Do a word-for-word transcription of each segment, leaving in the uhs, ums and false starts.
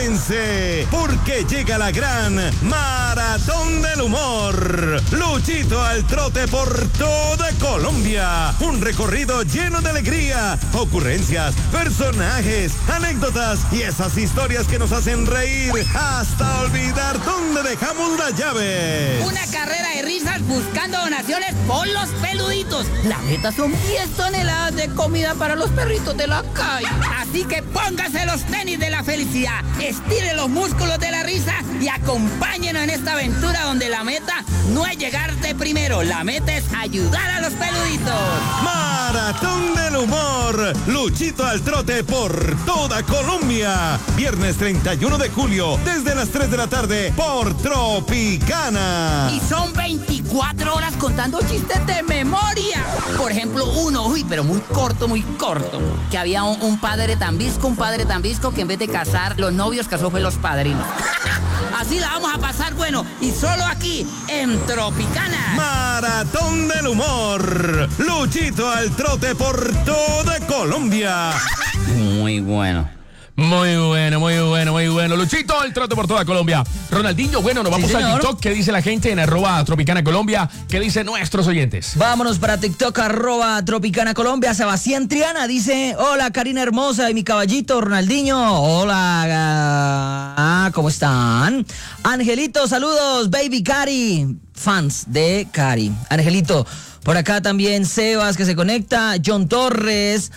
prepárense, porque llega la gran Maratón del Humor. Luchito al trote por toda Colombia. Un recorrido lleno de alegría, ocurrencias, personajes, anécdotas y esas historias que nos hacen reír hasta olvidar dónde dejamos la llave. Una carrera de risas buscando donaciones por los peluditos. La meta son diez toneladas de comida para los perritos de la calle. Así que póngase los tenis de la felicidad, estire los músculos de la risa y acompáñenos en esta aventura donde la meta no es llegarte primero, la meta es ayudar a los peluditos. Maratón del Humor, Luchito al trote por toda Colombia. Viernes treinta y uno de julio, desde las tres de la tarde, por Tropicana. Y son veinticuatro horas contando chistes de memoria. Por ejemplo, uno, uy, pero muy corto, muy corto. Que había un, un padre tan visco, un padre tan visco que en vez de casar los novios, casó fue los padrinos. Así la vamos a pasar bueno, y solo aquí, en Tropicana. Maratón del Humor, Luchito al trote por toda Colombia. Muy bueno. Muy bueno, muy bueno, muy bueno. Luchito, el trote por toda Colombia. Ronaldinho, bueno, nos vamos sí, a TikTok. ¿Qué dice la gente en arroba Tropicana Colombia? ¿Qué dicen nuestros oyentes? Vámonos para TikTok, arroba Tropicana Colombia. Sebastián Triana dice: hola, Karina hermosa y mi caballito Ronaldinho. Hola, ah, ¿cómo están? Angelito, saludos, baby Cari. Fans de Cari. Angelito, por acá también Sebas que se conecta. John Torres,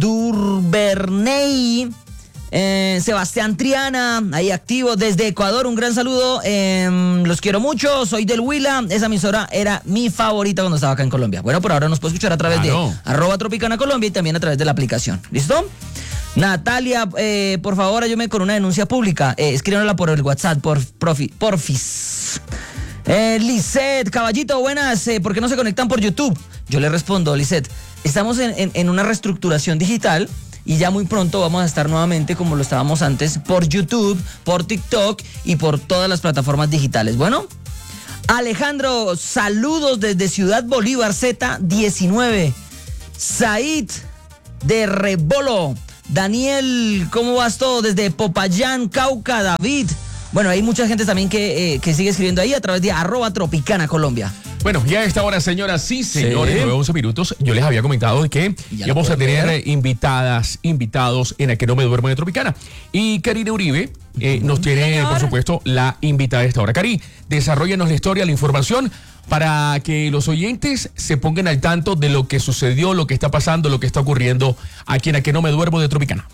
Durberney. Eh, Sebastián Triana, ahí activo desde Ecuador, un gran saludo, eh, los quiero mucho, soy del Huila, esa emisora era mi favorita cuando estaba acá en Colombia. Bueno, por ahora nos puede escuchar a través claro. de arroba Tropicana Colombia y también a través de la aplicación, ¿listo? Natalia, eh, por favor, ayúdame con una denuncia pública, eh, escríbanla por el WhatsApp, por profi, porfis. Eh, Lisette, caballito, buenas, eh, ¿por qué no se conectan por YouTube? Yo le respondo, Lisette, estamos en, en, en una reestructuración digital. Y ya muy pronto vamos a estar nuevamente como lo estábamos antes por YouTube, por TikTok y por todas las plataformas digitales. Bueno, Alejandro, saludos desde Ciudad Bolívar Z diecinueve. Said de Rebolo. Daniel, ¿cómo vas todo? Desde Popayán, Cauca, David. Bueno, hay mucha gente también que, eh, que sigue escribiendo ahí a través de arroba Tropicana Colombia. Bueno, ya a esta hora, señoras y señores, nueve once minutos, yo les había comentado de que íbamos a tener ver. invitadas, invitados en A Que No Me Duermo de Tropicana. Y Karina Uribe eh, nos tiene, Señor. por supuesto, la invitada de esta hora. Cari, desarróllanos la historia, la información, para que los oyentes se pongan al tanto de lo que sucedió, lo que está pasando, lo que está ocurriendo aquí en A Que No Me Duermo de Tropicana.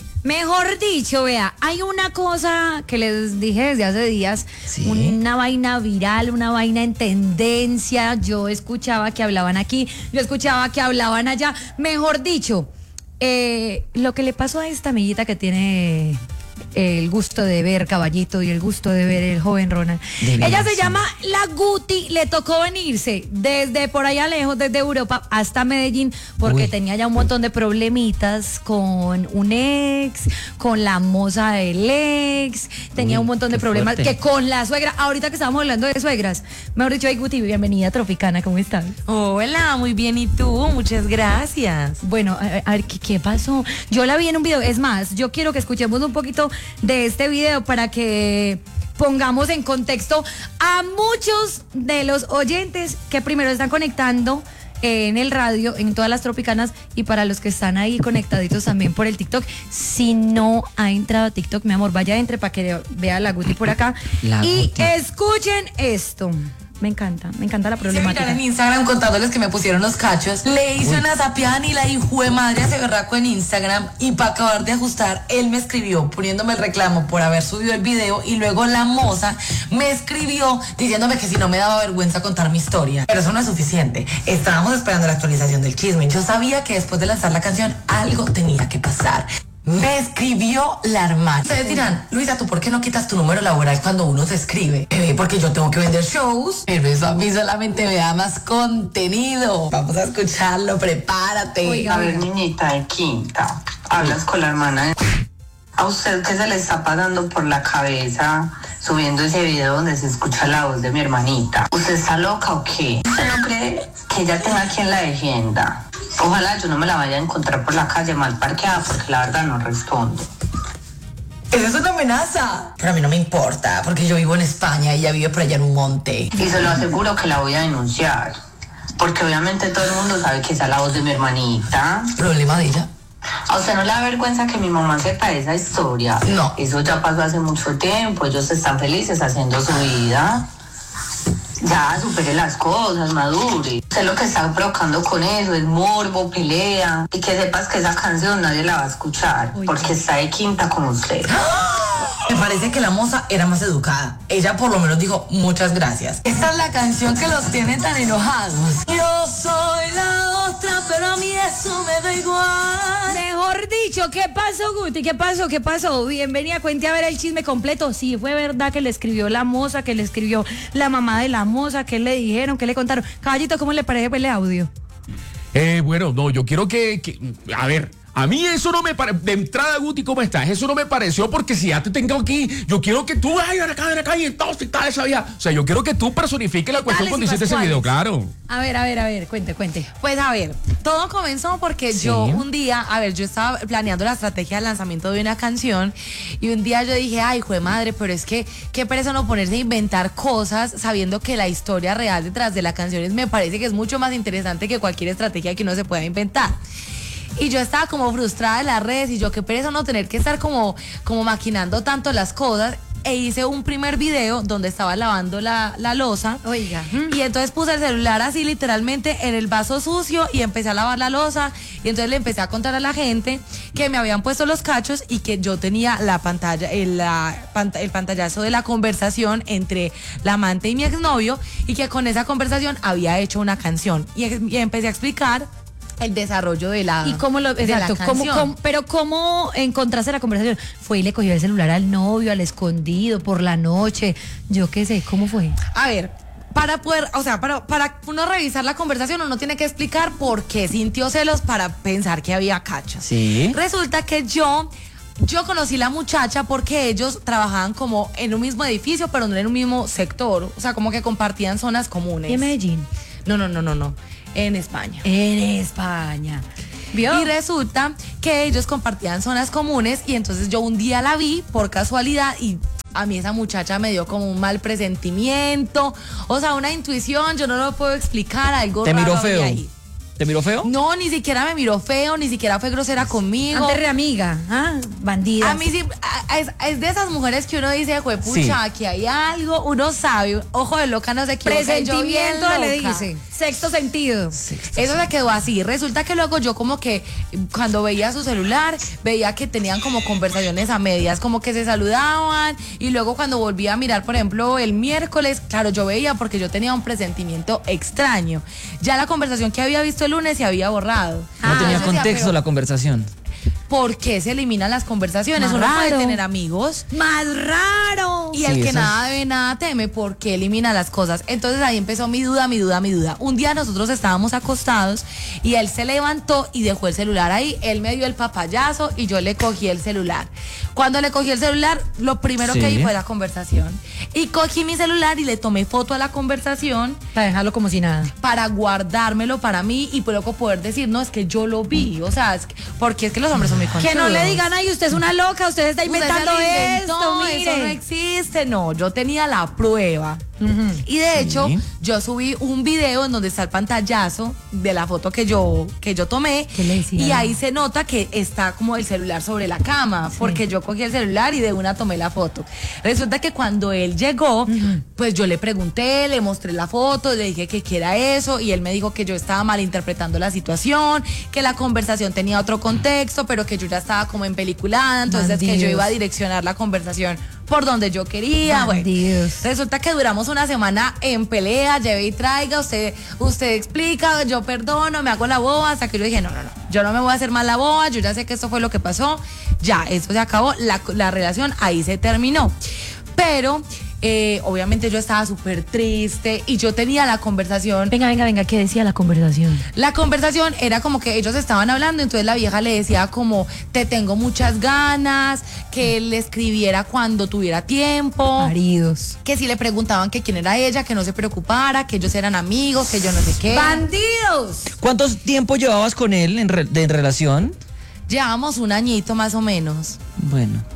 Mejor dicho, vea, hay una cosa que les dije desde hace días, ¿sí? Una vaina viral, una vaina en tendencia. Yo escuchaba que hablaban aquí, yo escuchaba que hablaban allá. Mejor dicho, eh, lo que le pasó a esta amiguita que tiene el gusto de ver Caballito y el gusto de ver el joven Ronald. Ella se llama La Guti, le tocó venirse desde por allá lejos, desde Europa hasta Medellín, porque Uy. tenía ya un montón de problemitas con un ex, con la moza del ex, tenía Uy, un montón de problemas fuerte. que con la suegra. Ahorita que estábamos hablando de suegras, mejor dicho, hey Guti, bienvenida a Tropicana, ¿cómo estás? Hola, muy bien, ¿y tú? Muchas gracias. Bueno, a, a ver, ¿qué, ¿qué pasó? Yo la vi en un video, es más, yo quiero que escuchemos un poquito de este video para que pongamos en contexto a muchos de los oyentes que primero están conectando en el radio, en todas las Tropicanas, y para los que están ahí conectaditos también por el TikTok. Si no ha entrado a TikTok, mi amor, vaya, entre para que vea la Guti por acá la y Guti. Escuchen esto. Me encanta, me encanta la problemática. Se en Instagram contándoles que me pusieron los cachos. Le hice Uy. una zapiada y la hijo de madre hace berraco en Instagram. Y para acabar de ajustar, él me escribió poniéndome el reclamo por haber subido el video. Y luego la moza me escribió diciéndome que si no me daba vergüenza contar mi historia. Pero eso no es suficiente. Estábamos esperando la actualización del chisme. Yo sabía que después de lanzar la canción algo tenía que pasar. Me escribió la hermana. Ustedes dirán, Luisa, ¿tú por qué no quitas tu número laboral cuando uno te escribe? Bebé, porque yo tengo que vender shows. Pero eso a mí solamente me da más contenido. Vamos a escucharlo, prepárate. Oiga, a ver, niñita de quinta, hablas con la hermana. ¿A usted qué se le está pasando por la cabeza subiendo ese video donde se escucha la voz de mi hermanita? ¿Usted está loca o qué? ¿Usted no cree que ella tenga quien la defienda? Ojalá yo no me la vaya a encontrar por la calle mal parqueada, porque la verdad no respondo. Eso es una amenaza. Pero a mí no me importa, porque yo vivo en España y ella vive por allá en un monte. Y se lo aseguro que la voy a denunciar. Porque obviamente todo el mundo sabe que esa es la voz de mi hermanita. ¿Problema de ella? ¿A usted no le da vergüenza que mi mamá sepa esa historia? No. Eso ya pasó hace mucho tiempo, ellos están felices haciendo su vida. Ya, supere las cosas, madure. Usted lo que está provocando con eso es morbo, pelea. Y que sepas que esa canción nadie la va a escuchar, Uy, porque está de quinta con usted. Me parece que la moza era más educada. Ella por lo menos dijo muchas gracias. Esta es la canción que los tiene tan enojados. Yo soy la otra, pero a mí eso me da igual. Mejor dicho, ¿qué pasó, Guti? ¿Qué pasó? ¿Qué pasó? Bienvenida, cuente a ver el chisme completo. Sí, fue verdad que le escribió la moza, que le escribió la mamá de la moza, que le dijeron, que le contaron. Caballito, ¿cómo le parece el audio? Eh, bueno, no, yo quiero que, que a ver, a mí eso no me parece, de entrada, Guti, ¿cómo estás? Eso no me pareció porque si ya te tengo aquí, yo quiero que tú, ay, ven acá, ven acá, y entonces está esa vieja. O sea, yo quiero que tú personifiques la cuestión Dale, cuando sí, hiciste ese Pascuales. video, claro. A ver, a ver, a ver, cuente, cuente. Pues a ver, todo comenzó porque Sí. yo un día, a ver, yo estaba planeando la estrategia de lanzamiento de una canción y un día yo dije, ay, jue madre, pero es que qué pereza no ponerse a inventar cosas sabiendo que la historia real detrás de la canción es- me parece que es mucho más interesante que cualquier estrategia que uno se pueda inventar. Y yo estaba como frustrada en las redes y yo qué pereza no tener que estar como, como maquinando tanto las cosas. E hice un primer video donde estaba lavando la, la loza. Oiga. Y entonces puse el celular así literalmente en el vaso sucio y empecé a lavar la loza. Y entonces le empecé a contar a la gente que me habían puesto los cachos y que yo tenía la pantalla, el, la, panta- el pantallazo de la conversación entre la amante y mi exnovio y que con esa conversación había hecho una canción. Y, y empecé a explicar el desarrollo de la ¿Y cómo lo, de la exacto, cómo, canción. cómo- pero cómo encontraste la conversación? ¿Fue y le cogió el celular al novio, al escondido, por la noche? Yo qué sé, ¿cómo fue? A ver, para poder, o sea, para, para uno revisar la conversación, uno tiene que explicar por qué sintió celos para pensar que había cachos. Sí. Resulta que yo, yo conocí la muchacha porque ellos trabajaban como en un mismo edificio, pero no en un mismo sector. O sea, como que compartían zonas comunes. ¿Y en Medellín? No, no, no, no, no. En España. En España. ¿Vio? Y resulta que ellos compartían zonas comunes y entonces yo un día la vi por casualidad y a mí esa muchacha me dio como un mal presentimiento, o sea, una intuición, yo no lo puedo explicar, algo ¿Te raro miró había feo? ahí. ¿Te miró feo? No, ni siquiera me miró feo, ni siquiera fue grosera conmigo. Antes re amiga, ¿ah? Bandida. A mí sí, a- es, es de esas mujeres que uno dice, jue pucha, Sí. aquí hay algo, uno sabe, ojo de loca no se equivoca. y yo bien Presentimiento le loca. dice. Sexto sentido. Eso se quedó así. Resulta que luego yo como que cuando veía su celular, veía que tenían como conversaciones a medias, como que se saludaban y luego cuando volví a mirar, por ejemplo, el miércoles, claro, yo veía porque yo tenía un presentimiento extraño. Ya la conversación que había visto el lunes se había borrado. No Ah, tenía yo decía, contexto pero la conversación. ¿por qué se eliminan las conversaciones? Más Uno puede raro. tener amigos. Más raro. Y el Sí, que eso nada debe, nada teme, porque elimina las cosas. Entonces ahí empezó mi duda, mi duda, mi duda. Un día nosotros estábamos acostados y él se levantó y dejó el celular ahí. Él me dio el papayazo y yo le cogí el celular. Cuando le cogí el celular, lo primero Sí. que vi fue la conversación. Y cogí mi celular y le tomé foto a la conversación Para dejarlo como si nada. para guardármelo para mí y luego poder decir, no, es que yo lo vi. O sea, es que- porque es que los hombres son muy conchudos. Que no le digan, ay, usted es una loca, usted está Usted inventando se lo inventó, esto, eso mire. no existe. No, yo tenía la prueba. Y de hecho, yo subí un video en donde está el pantallazo de la foto que yo, que yo tomé. ¿Qué le decía? Y ahí se nota que está como el celular sobre la cama, porque yo cogí el celular y de una tomé la foto. Resulta que cuando él llegó, pues yo le pregunté, le mostré la foto, le dije que qué era eso, y él me dijo que yo estaba malinterpretando la situación, que la conversación tenía otro contexto, pero que yo ya estaba como empeliculada, entonces que yo Bandidos. iba a direccionar la conversación por donde yo quería. Bueno, Bandidos. resulta que duramos una semana en pelea, lleve y traiga, usted, usted explica, yo perdono, me hago la boba, hasta que yo dije, no, no, no, yo no me voy a hacer más la boba, yo ya sé que esto fue lo que pasó, ya, eso se acabó, la, la relación ahí se terminó. Pero eh, obviamente yo estaba súper triste y yo tenía la conversación. Venga, venga, venga, ¿qué decía la conversación? La conversación era como que ellos estaban hablando, entonces la vieja le decía como, te tengo muchas ganas, que él le escribiera cuando tuviera tiempo. Maridos. Que si le preguntaban que quién era ella, que no se preocupara, que ellos eran amigos, que yo no sé qué. ¡Bandidos! ¿Cuánto tiempo llevabas con él en, re- de, en relación? Llevamos un añito más o menos. Bueno.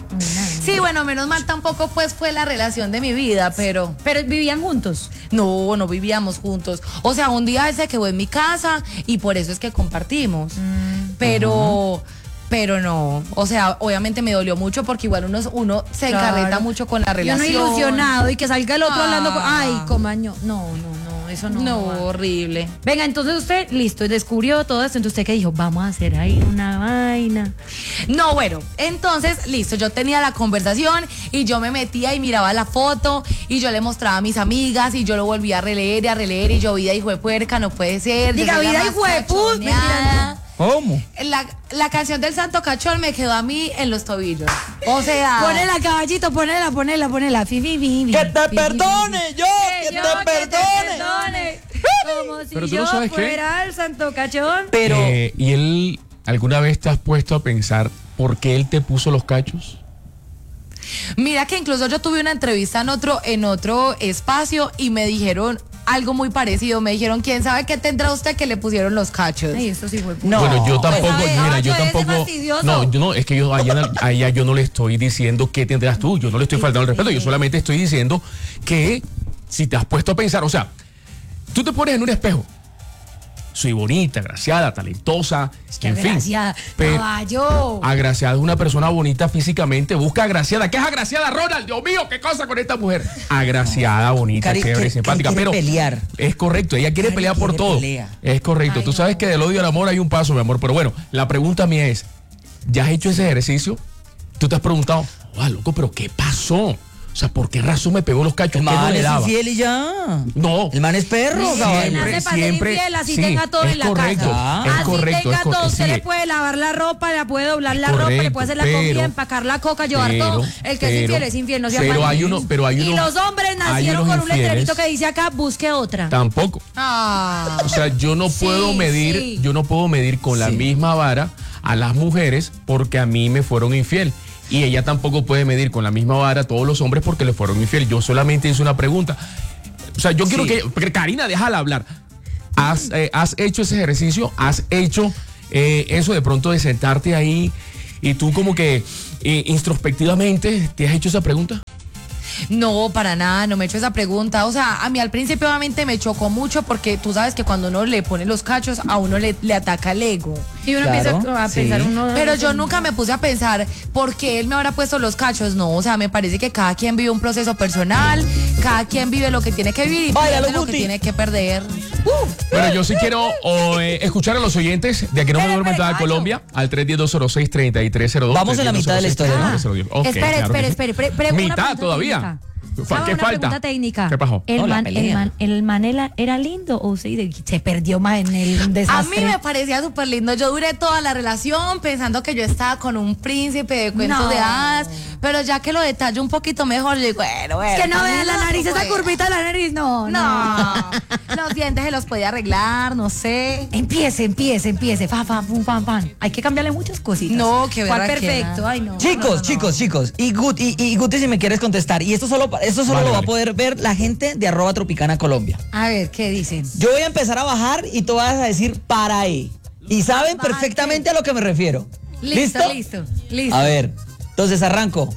Sí, bueno, menos mal tampoco pues fue la relación de mi vida, pero... Pero vivían juntos. No, no vivíamos juntos. O sea, un día él se quedó en mi casa y por eso es que compartimos. Mm. Pero... Pero no, o sea, obviamente me dolió mucho porque igual uno, uno se Claro. encarreta mucho con la Y relación. uno ilusionado y que salga el otro Ah. hablando con... Ay, comaño. No, no, no, eso no. No, va. horrible. Venga, entonces usted, listo, descubrió todo esto. Entonces usted que dijo, vamos a hacer ahí una vaina. No, bueno, entonces, listo, yo tenía la conversación y yo me metía y miraba la foto y yo le mostraba a mis amigas y yo lo volvía a releer y a releer y yo, vida hijo de puerca, no puede ser. yo Diga, soy la vida más hijo de put, cachoneada. ¿Cómo? La, la canción del Santo Cachón me quedó a mí en los tobillos. O sea... Ponela, caballito, ponela, ponela, ponela. Fi, fi, fi, fi, ¡Que te fi, fi, perdone, fi. yo! ¡Que yo, te que te perdone! perdone. Como si Pero tú yo no sabes qué. fuera el santo cachón. Pero, Eh, ¿Y él alguna vez te has puesto a pensar por qué él te puso los cachos? Mira que incluso yo tuve una entrevista en otro, en otro espacio y me dijeron algo muy parecido. Me dijeron, ¿quién sabe qué tendrá usted que le pusieron los cachos? Ay, esto sí fue puto. no. Bueno, yo tampoco, pues, a ver, mira, yo caballo, ese tampoco. fastidioso. No, yo no, es que yo a ella, a ella yo no le estoy diciendo qué tendrás tú, yo no le estoy faltando el respeto, yo solamente estoy diciendo que si te has puesto a pensar, o sea, tú te pones en un espejo. Soy bonita, agraciada, talentosa, Qué en fin. agraciada, Pero caballo. agraciada es una persona bonita físicamente, busca agraciada. ¿Qué es agraciada, Ronald? Dios mío, ¿qué cosa con esta mujer? Agraciada, bonita, Cari- chévere, Cari- simpática, Cari quiere pero pelear. es correcto, ella quiere Cari pelear por quiere todo. pelea. Es correcto. Ay, Tú sabes no. que del odio al amor hay un paso, mi amor, pero bueno, la pregunta mía es, ¿ya has hecho ese ejercicio? Tú te has preguntado, "Ah, loco, pero ¿qué pasó? O sea, ¿por qué razón me pegó los cachos? el ¿Qué no man le es daba?" infiel y ya. No. El man es perro, Sí, caballo. nace para ser infiel, así tenga todo es en la correcto, casa. es Así correcto, tenga es co- todo, usted sí. le puede lavar la ropa, le puede doblar Es la ropa, le correcto, puede hacer la pero- comida, empacar la coca, llevar pero- todo. El que es pero- infiel es infiel, no se pero afane. hay uno- pero hay Y uno- los hombres hay nacieron unos con un letrerito infieles. que dice acá, busque otra. Tampoco. Ah. O sea, yo no Sí, puedo medir, sí. yo no puedo medir con la Sí. misma vara a las mujeres porque a mí me fueron infiel. Y ella tampoco puede medir con la misma vara a todos los hombres porque le fueron infiel. Yo solamente hice una pregunta. O sea, yo quiero Sí. que, porque Karina, déjala hablar. ¿Has, eh, has hecho ese ejercicio? ¿Has hecho eh, eso de pronto de sentarte ahí y tú como que eh, introspectivamente te has hecho esa pregunta? No, para nada, no me he hecho esa pregunta. O sea, a mí al principio obviamente me chocó mucho porque tú sabes que cuando uno le pone los cachos, a uno le, le ataca el ego. Y uno Claro, empieza a sí. pensar uno. Pero yo nunca me puse a pensar por qué él me habrá puesto los cachos. No, o sea, me parece que cada quien vive un proceso personal, cada quien vive lo que tiene que vivir y Báilalo, pierde lo que Guti. tiene que perder. Bueno, yo sí quiero o, eh, escuchar a los oyentes de Aquí no me duermo en toda Colombia al tres uno cero, cero seis, tres tres cero dos. Vamos en la mitad de la historia, ¿no? Ok, espere, claro que espere, sí. espere, pre- pre- una Mitad pregunta todavía. técnica. Fa- Ah, ¿Qué una falta? pregunta técnica. ¿Qué pasó? ¿El, No, la man, el, pelea. man, ¿El Manela era lindo o se, se perdió más en el A desastre? mí me parecía súper lindo. Yo duré toda la relación pensando que yo estaba con un príncipe de cuentos No. de hadas, pero ya que lo detallo un poquito mejor, yo digo, bueno, bueno. Es que no vean la no, nariz, esa pues. curvita de la nariz, no, no. No, los dientes se los podía arreglar, no sé. Empiece, empiece, empiece. Fa, fa, pum, pam, pam. Hay que cambiarle muchas cositas. No, qué ¿Cuál berraquera. perfecto? Ay, no. Chicos, no, no, no. chicos, chicos. Y, Gut, y, y Guti, si me quieres contestar. Y esto solo, esto solo Vale, lo va vale. a poder ver la gente de arroba tropicana Colombia. A ver, ¿qué dicen? Yo voy a empezar a bajar y tú vas a decir para ahí. Y saben Baja, perfectamente a lo que me refiero. Listo, listo, listo. A ver, entonces arranco.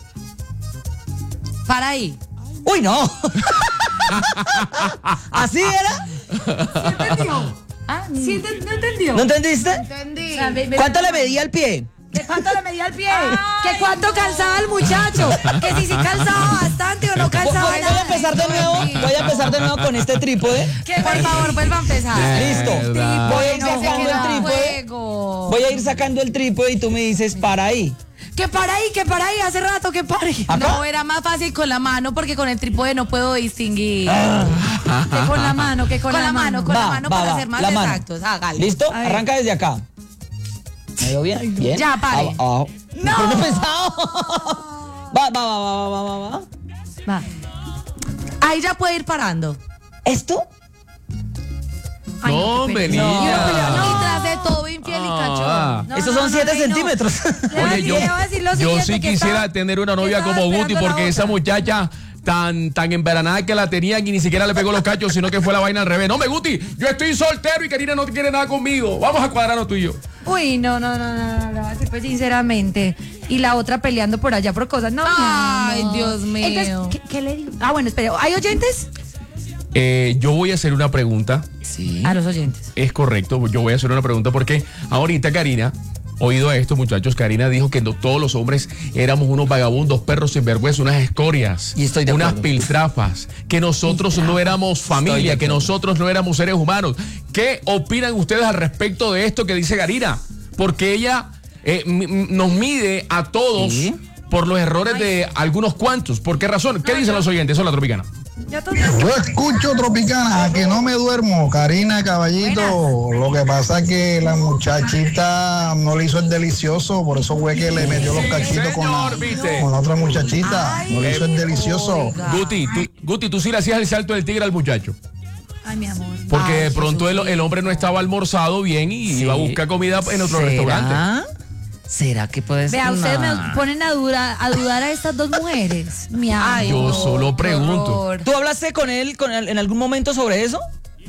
Para ahí. ¡Uy, no! ¿Así era? ¿Entendió? Ah, ¿sí ent- no entendió? ¿No entendiste? Entendí. O sea, ve- ve- ¿Cuánto le medía el pie? ¿De cuánto le medía el pie? ¿Que cuánto calzaba el muchacho? Que si sí calzaba bastante o no Voy, calzaba voy a nada. empezar de nuevo. Voy a empezar de nuevo con este trípode. Que Por favor, vuelva a empezar. Listo. Verdad. Voy a ir No, se sacando queda el trípode. juego. Voy a ir sacando el trípode y tú me dices para ahí. Que para ahí, que para ahí, hace rato que para ahí. ¿Acá? No, era más fácil con la mano porque con el trípode no puedo distinguir. Que con la mano, que con, Con la mano, con la mano para ser más la mano. exactos. Hágale. ¿Listo? A ver. Arranca desde acá. ¿Me veo bien? Bien. Ya, pare. Ab- abajo. No. Pero no he pensado. Va, va, va, va, va, va, va. Va. Ahí ya puede ir parando. ¿Esto? Ay, No, qué pena. venía. Y tras de todo, infiel y cachón. Ah. No, Estos no, son no, siete no, no. centímetros. Le voy a Oye, decir- yo, le voy a decir lo yo siguiente, sí que quisiera estaba- tener una novia estaba como Guti esperando la porque esa otra. muchacha tan, tan embaranada que la tenían y ni siquiera le pegó los cachos, sino que fue la vaina al revés. No, me Guti, yo estoy soltero y Karina no quiere nada conmigo. Vamos a cuadrarnos tú y yo. Uy, no, no, no, no, no, no, así pues sinceramente. Y la otra peleando por allá por cosas. No, Ay, no. Dios mío. Entonces, ¿qué, qué le digo? Ah, bueno, espera, ¿hay oyentes? Eh, yo voy a hacer una pregunta. Sí. A los oyentes. Es correcto, yo voy a hacer una pregunta porque ahorita Karina, oído a esto, muchachos, Karina dijo que no, todos los hombres éramos unos vagabundos, perros sinvergüenza, unas escorias, Y estoy de unas acuerdo. piltrafas, que nosotros no éramos Estoy de familia, que acuerdo. nosotros no éramos seres humanos. ¿Qué opinan ustedes al respecto de esto que dice Karina? Porque ella eh, m- m- nos mide a todos Sí. por los errores de algunos cuantos. ¿Por qué razón? ¿Qué dicen los oyentes? Eso es la Tropicana. Ya todo- Yo escucho Tropicana, a que no me duermo. Karina, caballito. Lo que pasa es que la muchachita no le hizo el delicioso, por eso fue que le metió los cachitos con la, Señor, ¿viste? con la otra muchachita. No le hizo el delicioso. oiga. Guti, tú, Guti, tú sí le hacías el salto del tigre al muchacho. Ay, mi amor. Porque Ay, de pronto el, Jesús. el hombre no estaba almorzado bien y Sí. iba a buscar comida en otro ¿Será? restaurante. ¿Será que puede ser? Vea, ustedes Nah. me ponen a, dura, a dudar a estas dos mujeres. Mi amor. Ay, Yo no, solo qué pregunto. horror. ¿Tú hablaste con él, con él en algún momento sobre eso?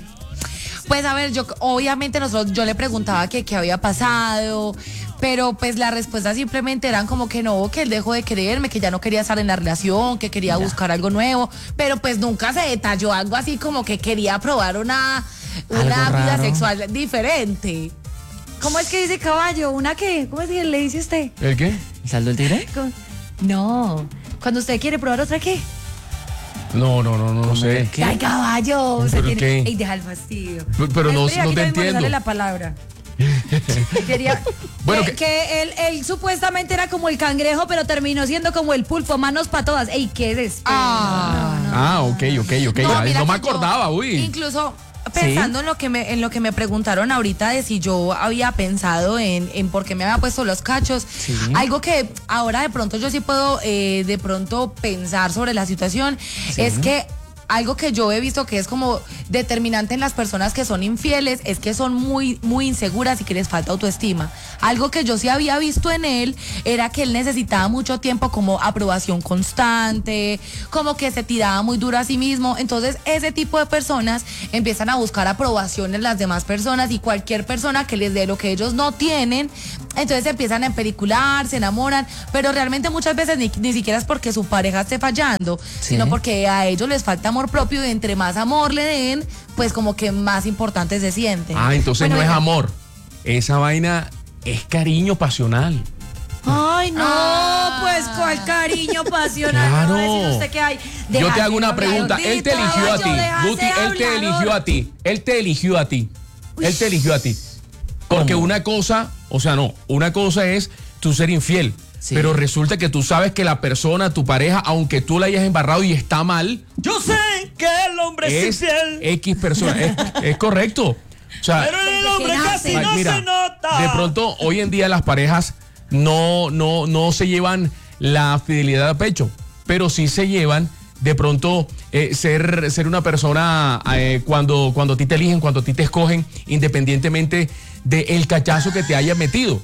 Pues a ver, yo obviamente nosotros, yo le preguntaba que qué había pasado, pero pues la respuesta simplemente eran como que no, que él dejó de creerme, que ya no quería estar en la relación, que quería buscar algo nuevo, pero pues nunca se detalló algo así como que quería probar una, una Algo vida raro. sexual diferente. ¿Cómo es que dice caballo? ¿Una qué? ¿Cómo es que le dice usted? ¿El qué? ¿El saldo del tigre? ¿Cómo? No. Cuando usted quiere probar otra, ¿qué? No, no, no, no, no sé. ¿Qué? Ay, caballo. Usted ¿Pero tiene... qué? Ey, deja el fastidio. Pero- pero no- Espera, no aquí te también me entiendo. sale la palabra. Quería... Bueno, que, que- que él, él supuestamente era como el cangrejo, pero terminó siendo como el pulpo, manos para todas. Ey, qué desespero. Ah. No, no. Ah, ok, ok, ok. No, Ay, mira no me que yo, acordaba, uy. Incluso pensando en lo que me en lo que me preguntaron ahorita de si yo había pensado en, en por qué me había puesto los cachos, algo que ahora de pronto yo sí puedo eh, de pronto pensar sobre la situación es que algo que yo he visto que es como determinante en las personas que son infieles es que son muy, muy inseguras y que les falta autoestima. Algo que yo sí había visto en él era que él necesitaba mucho tiempo como aprobación constante, como que se tiraba muy duro a sí mismo. Entonces ese tipo de personas empiezan a buscar aprobación en las demás personas y cualquier persona que les dé lo que ellos no tienen, entonces empiezan a empelicular, se enamoran, pero realmente muchas veces ni, ni siquiera es porque su pareja esté fallando, Sí. sino porque a ellos les falta amor propio y entre más amor le den, pues como que más importante se sienten. Ah, entonces Bueno, no es venga. amor. Esa vaina es cariño pasional. Ay, no, Ah. pues cuál cariño pasional. Claro. No va a decir usted que hay. Yo Deja te hago de una hablar. pregunta. Él te Bendito, eligió a ti. caballo, deja Guti, de él te hablador. eligió a ti. Él te eligió a ti. Él te eligió a ti. Porque ¿Cómo? una cosa, o sea, no, una cosa es tú ser infiel. Sí. Pero resulta que tú sabes que la persona, tu pareja, aunque tú la hayas embarrado y está mal, Yo sé que el hombre es X persona. Es, es correcto. O sea, el hombre casi ay, mira, de pronto hoy en día las parejas no, no, no se llevan la fidelidad a pecho, pero sí se llevan de pronto eh, ser, ser una persona eh, cuando, cuando a ti te eligen, cuando a ti te escogen, independientemente del cachazo que te hayas metido.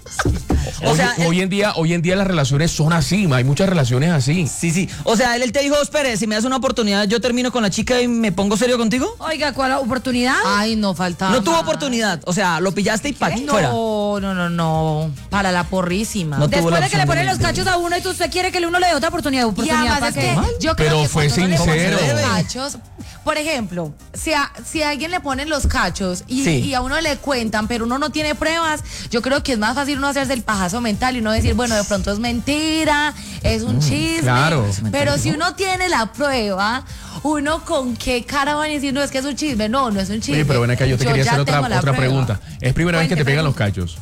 O Hoy, sea, el- hoy en día, hoy en día las relaciones son así, hay muchas relaciones así. Sí, sí. O sea, él, él te dijo, espere, si me das una oportunidad, yo termino con la chica y me pongo serio contigo. Oiga, ¿cuál oportunidad? Ay, no falta. No tuvo oportunidad. O sea, lo pillaste y pa' fuera. No, no, no, no. Para la porrísima. No tuvo Después la de que le opción ponen de- los cachos a uno y tú- usted quiere que uno le dé otra oportunidad. Y oportunidad además ¿para es qué? que yo creo Pero que fue cuando uno le ponen sincero. los cachos, por ejemplo, si a, si a alguien le ponen los cachos y, Sí. y a uno le cuentan, pero uno no tiene pruebas, yo creo que es más fácil uno hacerse el pajazo mental y no decir, bueno, de pronto es mentira, es un chisme. claro. Pero si uno tiene la prueba, uno con qué cara van a decir, no es que es un chisme, no, no es un chisme. Oye, pero ven acá, yo te quería ya hacer otra, tengo la otra prueba. pregunta. ¿Es primera vez que te Cuente, pegan los pregunta. cachos?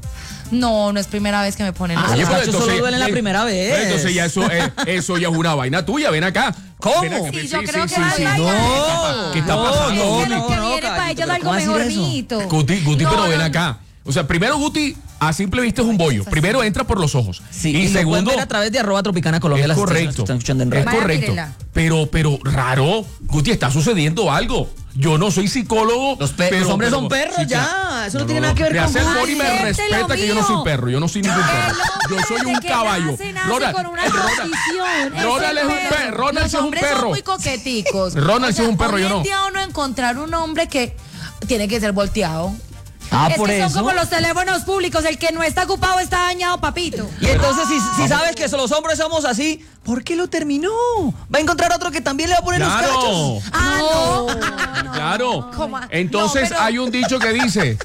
No, no es primera vez que me ponen Ah, los Oye, cachos. los cachos solo duelen la eh, primera vez. Entonces ya eso, eh, eso ya es una vaina tuya, ven acá. ¿Cómo? Ven acá, Sí, yo creo que va sí. a No, ¿Qué está no, pasando, no, Guti? Que lo que no, viene para caballito, ellos pero algo ¿cómo va a decir mejor, eso? mijito. Guti, Guti, No, pero no, ven no. acá. O sea, primero Guti, a simple vista es un bollo. Primero entra por los ojos. Sí, y, y, lo pueden segundo, ver a través de arroba tropicana Colombia. es las personas que correcto. están escuchando en Es radio. Vaya, correcto. mírela. Pero, pero raro, Guti, está sucediendo algo. Yo no soy psicólogo. Los, pe- pero- los hombres pero- son perros sí, ya. claro. Eso no, tiene nada que ver me con hace el gusto. Bori me Acéptelo, respeta que yo no soy mío. perro. Yo no soy ningún perro. Yo soy un desde que caballo. nace, nace Ronald, con una el Ronald- condición. Es Ronald es el un perro. perro. Ronald Los sí es un hombres perro. son muy coqueticos. Ronald sí es un perro, hoy yo en no. día uno encontrar un hombre que tiene que ser volteado. Ah, es por que son eso. como los teléfonos públicos, el que no está ocupado está dañado, papito. Y entonces, si, si sabes que los hombres somos así, ¿por qué lo terminó? Va a encontrar otro que también le va a poner Claro. los cachos. Ah, no. Claro. ¿Cómo? Entonces No, pero- hay un dicho que dice,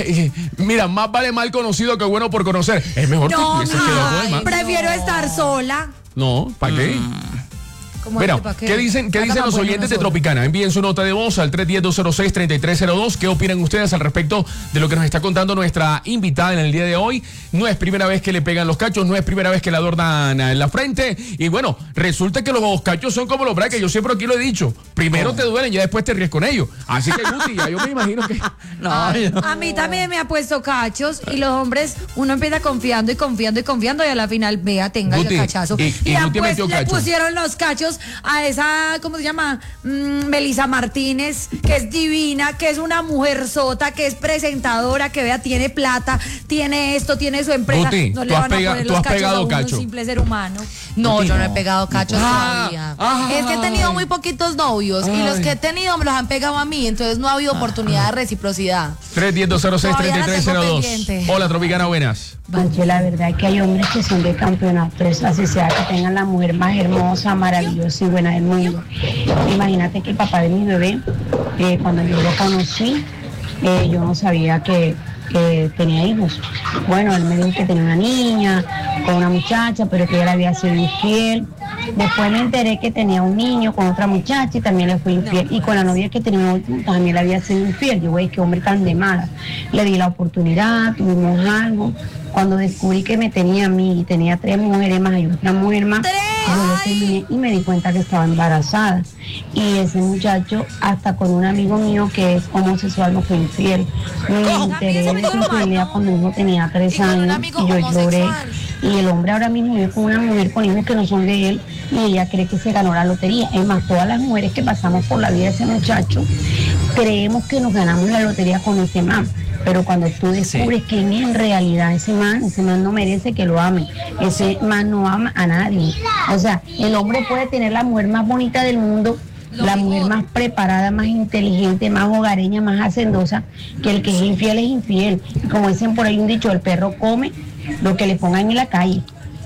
mira, más vale mal conocido que bueno por conocer. Es mejor No, que se quedó con el man. prefiero estar sola. No, ¿para qué? ¿Cómo Mira, así, pa' ¿qué dicen, qué Acá dicen tan los bueno oyentes de nosotros. Tropicana? Envíen su nota de voz al tres uno cero, dos cero seis, tres tres cero dos. ¿Qué opinan ustedes al respecto de lo que nos está contando nuestra invitada en el día de hoy? No es primera vez que le pegan los cachos, no es primera vez que la adornan en la frente. Y bueno, resulta que los cachos son como los brackets. Yo siempre aquí lo he dicho. Primero te duelen y después te ríes con ellos. Así que, Guti, ya yo me imagino que... No, yo no. A mí también me ha puesto cachos y los hombres, uno empieza confiando y confiando y confiando y a la final, vea, tenga Guti, el cachazo. y- y ya Guti pues metió le cacho. pusieron los cachos a esa, ¿cómo se llama? Mm, Melissa Martínez, que es divina, que es una mujer sota, que es presentadora, que vea, tiene plata, tiene esto, tiene su empresa. Guti, no tú le has van a pega- poner tú los has cachos pegado a uno, cacho. un simple ser humano. No, yo no he pegado cachos Ah, todavía. ah, es que he tenido muy poquitos novios y los que he tenido me los han pegado a mí, entonces no ha habido oportunidad de reciprocidad. tres uno cero, dos cero seis, tres Todavía la tres cero tengo dos. pendiente. Hola, Tropicana, buenas. Yo la verdad es que hay hombres que son de campeonatos, así sea que tengan la mujer más hermosa, maravillosa y buena del mundo. Imagínate que el papá de mi bebé, eh, cuando yo lo conocí, eh, yo no sabía que, que tenía hijos. Bueno, él me dijo que tenía una niña con una muchacha, pero que ella le había sido infiel. Después me enteré que tenía un niño con otra muchacha y también le fue infiel. Y con la novia que tenía también le había sido infiel. Yo, güey, qué hombre tan de mala. Le di la oportunidad, tuvimos algo. Cuando descubrí que me tenía a mí y tenía tres mujeres más y otra mujer más, yo lo terminé y me di cuenta que estaba embarazada. Y ese muchacho, hasta con un amigo mío que es homosexual, no fue infiel. Me enteré de su infidelidad cuando mi hijo tenía tres Y con un años amigo y yo lloré. homosexual. Y el hombre ahora mismo vive con una mujer con hijos que no son de él y ella cree que se ganó la lotería. Es más, todas las mujeres que pasamos por la vida de ese muchacho creemos que nos ganamos la lotería con ese man. Pero cuando tú descubres que en realidad ese man, ese man no merece que lo amen. Ese man no ama a nadie. O sea, el hombre puede tener la mujer más bonita del mundo, la mujer más preparada, más inteligente, más hogareña, más hacendosa, que el que es infiel es infiel. Y como dicen por ahí un dicho, el perro come lo que le pongan en la calle.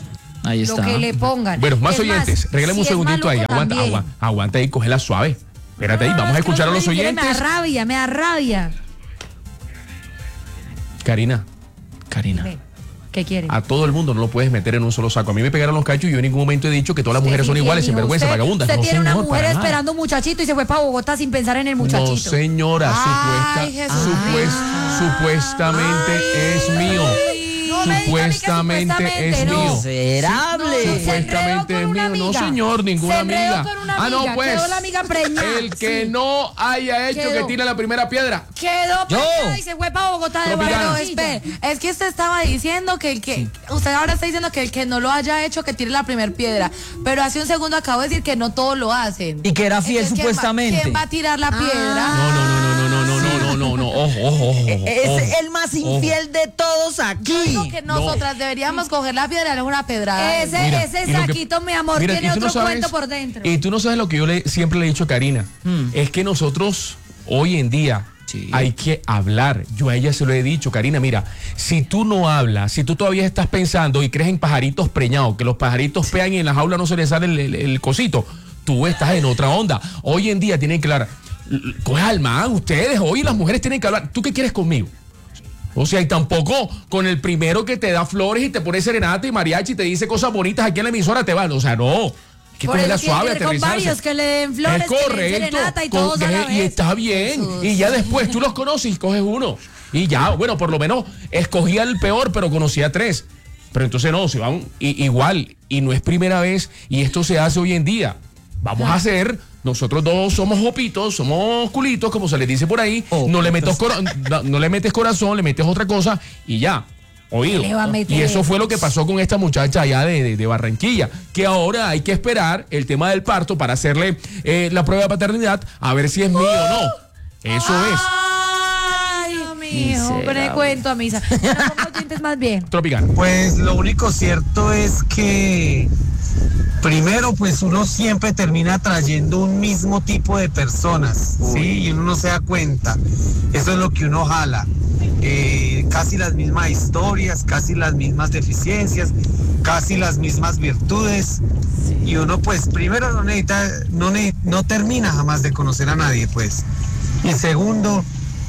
Ahí Lo está. que le pongan. Bueno, más Es oyentes. Regálame un si es segundito ahí. maluco Aguanta, también. aguanta, aguanta ahí, cógela suave. Espérate ahí, No, vamos a es que escuchar a uno los ni siquiera Me da oyentes. rabia, me da rabia. Karina, Karina, Ve, ¿qué quiere? a todo el mundo no lo puedes meter en un solo saco. A mí me pegaron los cachos y yo en ningún momento he dicho que todas las mujeres son iguales, sin vergüenza, vagabundas. Usted No, tiene una señor, mujer para nada. esperando un muchachito y se fue para Bogotá sin pensar en el muchachito. No, señora, Ay, supuesta, Jesús. supues- supuestamente es mío. No me diga a mí que Supuestamente es no. mío. Miserable. Se enredó Supuestamente con es una mío. No, amiga. señor, ninguna Se enredó amiga. con una Ah, no, amiga, pues. quedó la amiga preñada. El que Sí. no haya hecho Quedó. que tire la primera piedra. Quedó Yo. preñada y se fue para Bogotá de Tropicana. Pero Barranquilla. espere, es que usted estaba diciendo que el que, usted ahora está diciendo que el que no lo haya hecho que tire la primera piedra, pero hace un segundo acabo de decir que no todos lo hacen. Y que era fiel Entonces, ¿quién va- supuestamente. ¿Quién va a tirar la piedra? No, no, no, no, no, no, no, no, no, no. Ojo, ojo, ojo. Es ojo. el más infiel de todos aquí. Digo que nosotras deberíamos coger la piedra y darle una pedrada. Ese, Mira, ese y lo que- saquito, mi amor, Mira, tiene y tú no otro sabes- cuento por dentro. Y tú no sabes lo que yo le, siempre le he dicho a Karina. Es que nosotros, hoy en día, Sí. hay que hablar. Yo a ella se lo he dicho, Karina, mira, si tú no hablas, si tú todavía estás pensando y crees en pajaritos preñados, que los pajaritos pean y en la jaula no se les sale el, el- el cosito, tú estás en otra onda. Hoy en día tienen que hablar. L- Coge alma, ustedes, hoy las mujeres tienen que hablar. ¿Tú qué quieres conmigo? O sea, y tampoco con el primero que te da flores y te pone serenata y mariachi y te dice cosas bonitas aquí en la emisora te van. O sea, no. Que Por cogerla eso tiene suave, que ir con aterrizarse. varios que le den flores, Es que le den correcto. serenata y con- todos a la y vez. está bien. Y ya después tú los conoces y coges uno. Y ya, bueno, por lo menos escogía el peor, pero conocía tres. Pero entonces no, se van i- igual. Y no es primera vez y esto se hace hoy en día. Vamos a hacer, nosotros dos somos jopitos, somos culitos, como se les dice por ahí. No le, metes cora- no, no le metes corazón, le metes otra cosa y ya. Oído. Le va a meter. Y eso fue lo que pasó con esta muchacha allá de, de- de Barranquilla, que ahora hay que esperar el tema del parto para hacerle eh, la prueba de paternidad a ver si es mío o no. Eso es. Ay, mi hijo, pero le cuento a misa. No pongo los dientes más bien. Tropical. Pues lo único cierto es que primero pues uno siempre termina atrayendo un mismo tipo de personas, ¿sí? Y uno no se da cuenta. Eso es lo que uno jala. eh, casi las mismas historias, casi las mismas deficiencias, casi las mismas virtudes. Sí. Y uno pues primero no necesita, no, ne- no termina jamás de conocer a nadie, pues. Y segundo,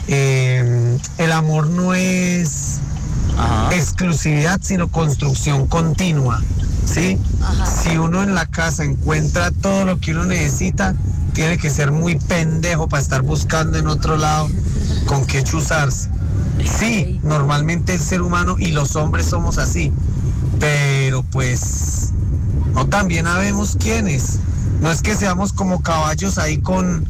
eh, el amor no es Ajá. exclusividad, sino construcción continua, ¿sí? Ajá. Si uno en la casa encuentra todo lo que uno necesita, tiene que ser muy pendejo para estar buscando en otro lado con qué chuzarse. Sí, normalmente el ser humano y los hombres somos así, pero pues no, también habemos quienes. No es que seamos como caballos ahí con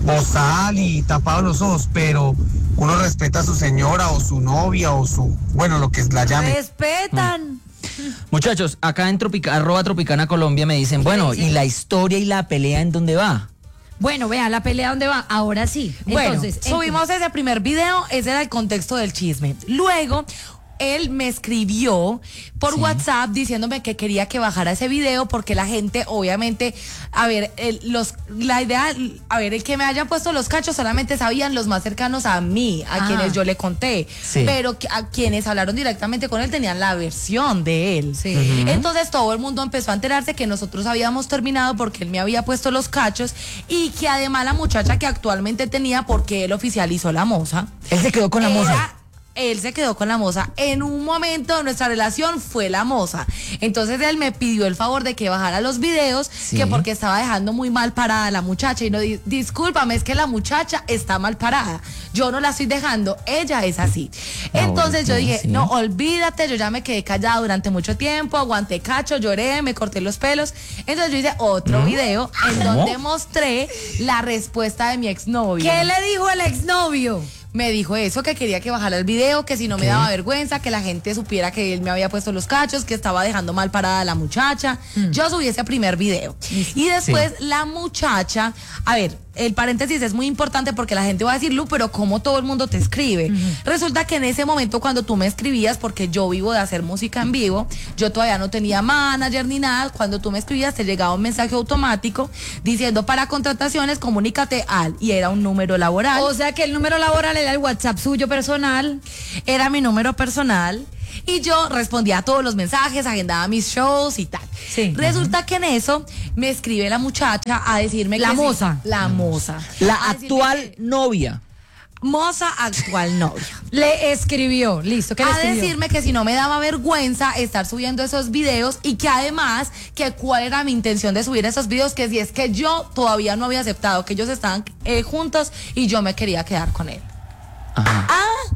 bozal y tapados los ojos, pero uno respeta a su señora o su novia o su, bueno, lo que la llame. Respetan. Mm. Muchachos, acá en Tropica, arroba Tropicana Colombia me dicen, bueno, ¿y la historia y la pelea en dónde va? Bueno, vea, la pelea dónde va, ahora sí. Bueno, Entonces, subimos ese primer video, ese era el contexto del chisme. Luego, él me escribió por sí. WhatsApp diciéndome que quería que bajara ese video porque la gente, obviamente, a ver, el, los, la idea, a ver, el que me haya puesto los cachos solamente sabían los más cercanos a mí, a ah. quienes yo le conté, sí. pero a quienes hablaron directamente con él tenían la versión de él. Sí. Uh-huh. Entonces todo el mundo empezó a enterarse que nosotros habíamos terminado porque él me había puesto los cachos y que además la muchacha que actualmente tenía, porque él oficializó la moza. Él se quedó con la era, moza. Él se quedó con la moza. En un momento de nuestra relación fue la moza. Entonces él me pidió el favor de que bajara los videos, sí. que porque estaba dejando muy mal parada a la muchacha. Y no, discúlpame, es que la muchacha está mal parada. Yo no la estoy dejando, ella es así. No, Entonces yo dije, sí. no, olvídate, yo ya me quedé callada durante mucho tiempo, aguanté cacho, lloré, me corté los pelos. Entonces yo hice otro ¿Mm? video en ¿Cómo? donde mostré la respuesta de mi exnovio. ¿Qué le dijo el exnovio? Me dijo eso, que quería que bajara el video, que si no me ¿Qué? daba vergüenza, que la gente supiera que él me había puesto los cachos, que estaba dejando mal parada a la muchacha. Mm. Yo subí ese primer video. Y después sí. la muchacha, a ver, el paréntesis es muy importante porque la gente va a decir, Lu, pero ¿cómo todo el mundo te escribe? Uh-huh. Resulta que en ese momento cuando tú me escribías, porque yo vivo de hacer música en vivo, yo todavía no tenía manager ni nada, cuando tú me escribías te llegaba un mensaje automático diciendo para contrataciones comunícate al, y era un número laboral. O sea que el número laboral era el WhatsApp suyo personal. Era mi número personal. Y yo respondía a todos los mensajes, agendaba mis shows y tal. Sí. Resulta uh-huh. que en eso me escribe la muchacha a decirme la que moza. Sí, la moza. La actual que, novia. Moza actual novia. Le escribió, listo, ¿qué le a escribió? decirme que si no me daba vergüenza estar subiendo esos videos y que además que cuál era mi intención de subir esos videos, que si es que yo todavía no había aceptado que ellos estaban eh, juntos y yo me quería quedar con él. Ajá. Ah.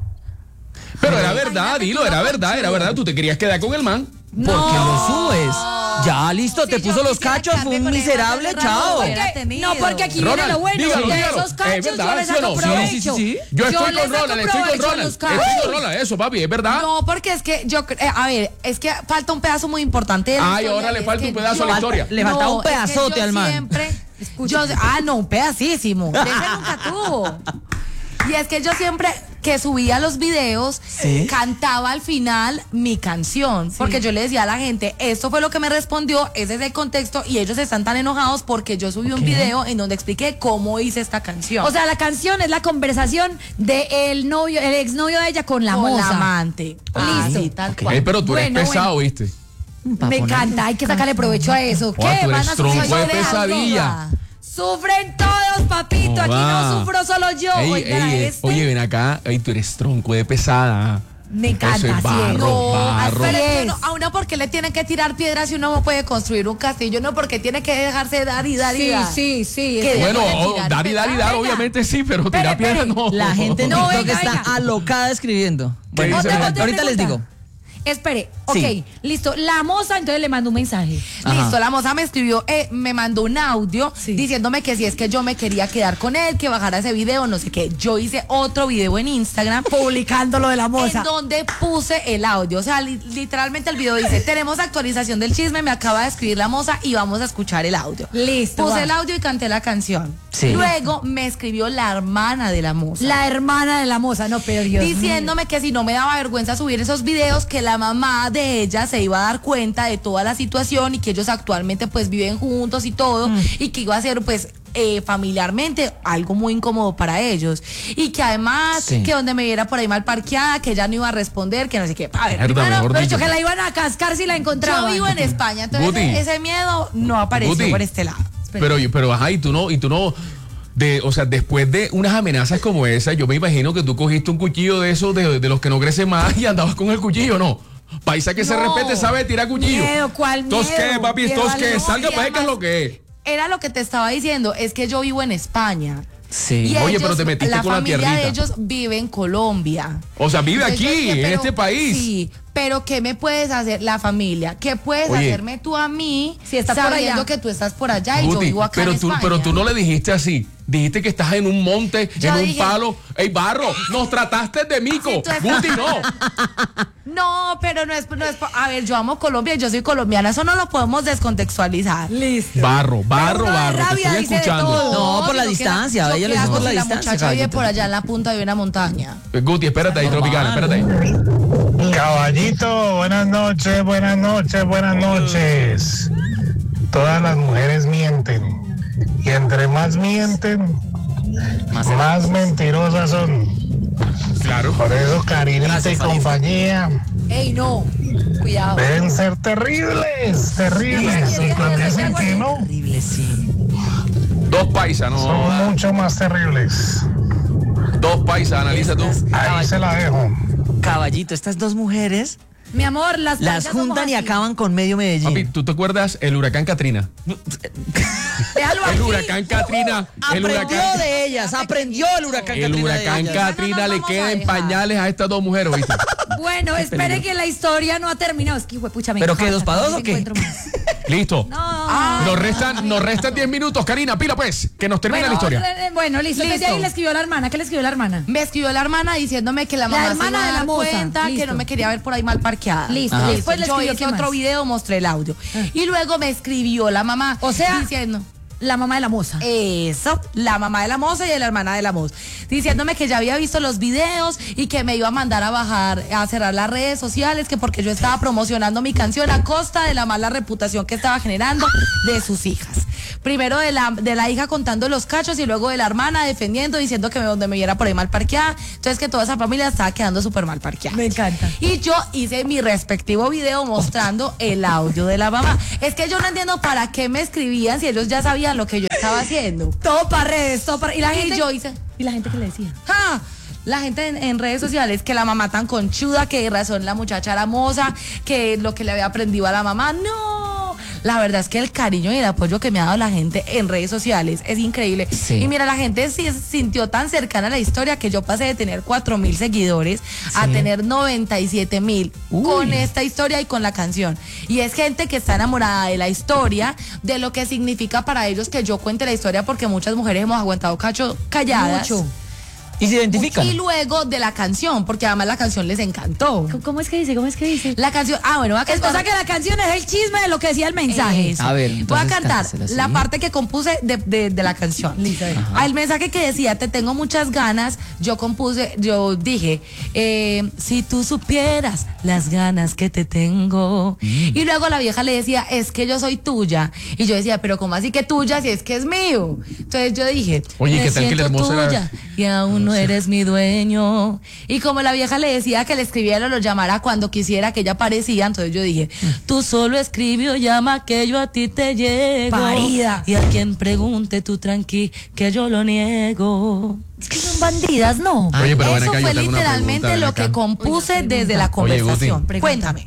Pero era verdad, dilo, era verdad, era verdad, tú te querías quedar con el man. ¿Por qué no. lo subes? Ya, listo, si te puso los cachos, fue un miserable, chao. Porque, no, porque aquí Ronald, viene lo bueno, dígalo, de dígalo. esos cachos verdad, yo les saco no? provecho. Sí, sí, sí. Yo estoy yo con Ronald, estoy con Ronald, estoy con Ronald, eso, papi, es verdad. No, porque es que yo, eh, a ver, es que falta un pedazo muy importante de la Ay, historia, ahora le falta un pedazo yo, a la historia. Le falta no, un pedazote es que al man. Siempre, yo, ah, no, un pedacísimo. Ese nunca tuvo. Y es que yo siempre que subía los videos, ¿sí? cantaba al final mi canción, sí. porque yo le decía a la gente, esto fue lo que me respondió, ese es el contexto, y ellos están tan enojados porque yo subí okay. un video en donde expliqué cómo hice esta canción. O sea, la canción es la conversación del novio, el exnovio de ella con la con moza. la amante. Ah, listo. Sí, tal okay. cual. Hey, pero tú eres bueno, pesado, bueno. ¿viste? Me encanta, hay que sacarle provecho a eso. Oh, ¿Qué? Van a sufrir de pesadilla. Sufren todos, papito. Oh, aquí no sufro solo yo. Ey, Oiga, ey, este. Oye, ven acá. Ey, tú eres tronco de pesada. Me encanta, Eso es barro, no, barro. Pero no, a uno porque le tienen que tirar piedras si uno no puede construir un castillo, no porque tiene que dejarse dar y dar y dar. Sí, sí, sí. Bueno, oh, dar y dar y dar, obviamente sí, pero tirar piedras no. La gente no, TikTok que está venga. alocada escribiendo. Bueno, dice, otra, otra ahorita les digo. Espere, ok, sí. listo. La moza entonces le mandó un mensaje. Ajá. Listo, la moza me escribió, eh, me mandó un audio sí. diciéndome que si es que yo me quería quedar con él, que bajara ese video, no sé qué. Yo hice otro video en Instagram publicando lo de la moza. En donde puse el audio. O sea, li literalmente el video dice, tenemos actualización del chisme, me acaba de escribir la moza y vamos a escuchar el audio. Listo. Puse va. el audio y canté la canción. Sí. Luego me escribió la hermana de la moza. La hermana de la moza, no, pero Dios diciéndome mío. que si no me daba vergüenza subir esos videos, que la mamá de ella se iba a dar cuenta de toda la situación y que ellos actualmente pues viven juntos y todo, mm. y que iba a ser pues eh, familiarmente algo muy incómodo para ellos. Y que además, Sí. que donde me viera por ahí mal parqueada, que ella no iba a responder, que no sé qué. A ver, Mierda, primero, mejor Pero dicho. dicho que la iban a cascar si la encontraban. yo vivo en España, entonces Guti. ese, ese miedo no apareció Guti. por este lado. Pero, pero ajá, y tú no, y tú no, de, o sea, después de unas amenazas como esa, yo me imagino que tú cogiste un cuchillo de esos de, de los que no crecen más y andabas con el cuchillo, ¿no? Paisa que se No. respete sabe tirar cuchillo. Miedo, ¿cuál ¿Entonces miedo? qué, papi? Miedo ¿Entonces al qué? no, Salga y para ver qué es además- lo que es. Era lo que te estaba diciendo, es que yo vivo en España. Sí. Y Oye, ellos, pero te metiste la con la familia tierrita. de ellos vive en Colombia. O sea, vive Entonces yo aquí, dije, en pero- este país. Sí, pero ¿qué me puedes hacer la familia? ¿Qué puedes Oye. hacerme tú a mí Si estás por sabiendo allá? que tú estás por allá y yo Guti, vivo acá pero en tú, España? pero tú no le dijiste así. Dijiste que estás en un monte, Yo en un dije- palo. ¡Ey, Barro! ¡Nos trataste de mico! Sí, tú estás- Guti, no. No, pero no es, no es. A ver, yo amo Colombia, yo soy colombiana, eso no lo podemos descontextualizar. Listo. Barro, barro, uno de barro. Te rabia estoy dice de escuchando. todo. No, por la sino que distancia, yo ella lo qué hizo hago por la si distancia, La muchacha vive caballito. por allá en la punta de una montaña. Eh, Guti, espérate ahí, Tropicana, espérate ahí. Caballito, buenas noches, buenas noches, buenas noches. Todas las mujeres mienten. Y entre más mienten, más, mentirosas son. Claro. Por eso, Karinita Gracias, y Falifa. compañía Ey, no. Cuidado. deben ser terribles, terribles. Y cuando dicen que no, Horrible, sí. Dos paisas, no. son mucho más terribles. Dos paisas, analiza tú. Ahí se la dejo. Caballito, estas dos mujeres Mi amor, las las paisas somos juntan y así. acaban con medio Medellín. Papi, ¿tú te acuerdas el huracán Katrina? Déjalo El aquí. huracán Katrina. El Aprendió huracán, de ellas, aprendió el huracán el Katrina de huracán ellas. Katrina No nos le vamos queda a en dejar. pañales a estas dos mujeres, ¿viste? Bueno, espere que la historia no ha terminado. Es que, pucha, me ¿Pero qué, encanta, dos pa' cada dos vez o qué? encuentro más. Listo. No. Nos restan, nos restan diez minutos, Karina, pila pues, que nos termina Bueno, la historia. eh, bueno, listo. Desde Listo. ahí le escribió la hermana. ¿Qué le escribió la hermana? Me escribió la hermana diciéndome que la mamá hermana se iba a de la dar moza. cuenta que Listo. no me quería ver por ahí mal parqueada. Listo. Ajá. Después le Yo escribió, hice ¿qué otro más? video, mostré el audio. Y luego me escribió la mamá. O sea, diciendo. la mamá de la moza. Eso, la mamá de la moza y la hermana de la moza, diciéndome que ya había visto los videos y que me iba a mandar a bajar, a cerrar las redes sociales, que porque yo estaba promocionando mi canción a costa de la mala reputación que estaba generando de sus hijas. Primero de la, de la hija contando los cachos y luego de la hermana defendiendo, diciendo que donde me viera por ahí mal parqueada. Entonces que toda esa familia estaba quedando súper mal parqueada. Me encanta. Y yo hice mi respectivo video mostrando el audio de la mamá. Es que yo no entiendo para qué me escribían si ellos ya sabían lo que yo estaba haciendo. Todo para redes, todo para... Y la Y gente... yo hice... ¿Y la gente qué le decía? ¡Ja! La gente en, en redes sociales, que la mamá tan conchuda, que de razón la muchacha era moza, que lo que le había aprendido a la mamá, no. La verdad es que el cariño y el apoyo que me ha dado la gente en redes sociales es increíble. Sí. Y mira, la gente sí se sintió tan cercana a la historia que yo pasé de tener cuatro mil seguidores a tener noventa y siete mil con esta historia y con la canción. Y es gente que está enamorada de la historia, de lo que significa para ellos que yo cuente la historia, porque muchas mujeres hemos aguantado cacho calladas. Mucho. ¿Y se identifican? Y luego de la canción, porque además la canción les encantó. ¿Cómo- ¿Cómo es que dice? ¿Cómo es que dice? La canción, ah, bueno, voy a Es, cantar. o sea que la canción es el chisme de lo que decía el mensaje. Eso. A ver, voy a entonces cantar cántasela, ¿sí? la parte que compuse de, de- de la canción. Listo, a ver. Ah, el mensaje que decía, te tengo muchas ganas, yo compuse, yo dije, eh, si tú supieras las ganas que te tengo. Mm. Y luego la vieja le decía, es que yo soy tuya. Y yo decía, pero ¿cómo así que tuya si es que es mío? Entonces yo dije, Oye, me ¿qué tal que la siento hermosa era- tuya y aún no eres mi dueño. Y como la vieja le decía que le escribiera o lo llamara cuando quisiera, que ella aparecía, entonces yo dije, tú solo escribe o llama que yo a ti te llego. Parida. Y a quien pregunte tú tranqui que yo lo niego. Es que son bandidas, ¿no? Oye, pero ven Eso acá, yo fue tengo una literalmente pregunta, ven lo acá. que compuse desde la Oye, conversación. Guti. Cuéntame.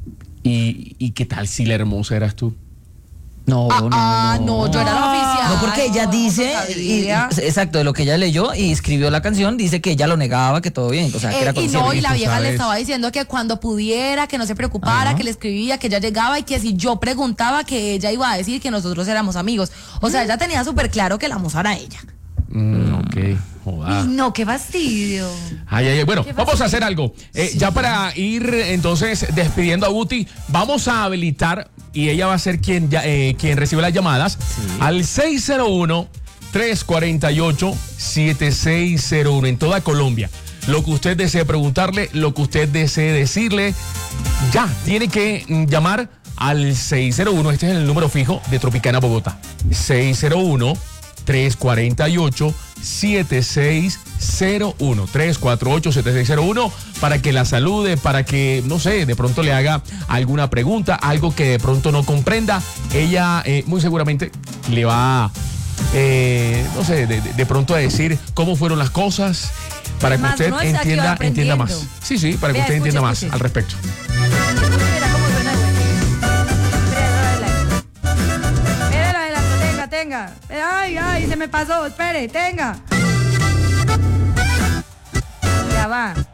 ¿Y, ¿Y qué tal si la hermosa eras tú? No, no, Ah, no, yo era la oficial. No, porque ella no, dice, no y- sabía. exacto, de lo que ella leyó y escribió la canción, dice que ella lo negaba, que todo bien, o sea, que Eh, era y consciente. no, y la tú vieja le sabes. estaba diciendo que cuando pudiera, que no se preocupara, Ajá. que le escribía, que ella llegaba y que si yo preguntaba, que ella iba a decir que nosotros éramos amigos. O sea, ella tenía súper claro que la moza era ella. Mm, ok, joda. Ay, no, qué fastidio. Ay, ay, ay. Bueno, Qué vamos a hacer algo. Eh, Ya para ir entonces despidiendo a Guti, vamos a habilitar y ella va a ser quien, ya, eh, quien recibe las llamadas al seis cero uno, tres cuatro ocho, siete seis cero uno en toda Colombia. Lo que usted desee preguntarle, lo que usted desee decirle, ya tiene que mm, llamar al seis cero uno. Este es el número fijo de Tropicana Bogotá. seis cero uno, tres cuatro ocho, siete seis cero uno. tres cuatro ocho, siete seis cero uno para que la salude, para que, no sé, de pronto le haga alguna pregunta, algo que de pronto no comprenda. Ella eh, muy seguramente le va, eh, no sé, de, de pronto a decir cómo fueron las cosas, para que Más, usted no está entienda, aquí entienda más. aprendiendo. Sí, sí, para que Vea, usted escuche, entienda más escuche. al respecto. Mira cómo suena el Espere, el adelanto, tenga, tenga. Ay, ay, se me pasó, espere, tenga. Ya va.